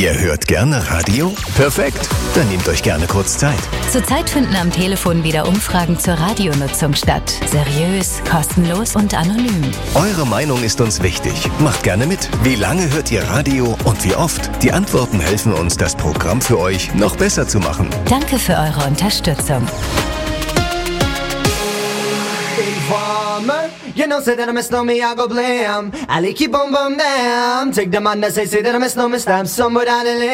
Ihr hört gerne Radio? Perfekt, dann nehmt euch gerne kurz Zeit. Zurzeit finden am Telefon wieder Umfragen zur Radionutzung statt. Seriös, kostenlos und anonym. Eure Meinung ist uns wichtig. Macht gerne mit. Wie lange hört ihr Radio und wie oft? Die Antworten helfen uns, das Programm für euch noch besser zu machen. Danke für eure Unterstützung. Informer, you know, say that I miss no me, I go blam. I like you boom boom damn. Take the man that say that I miss no me, stab somewhere down the lane.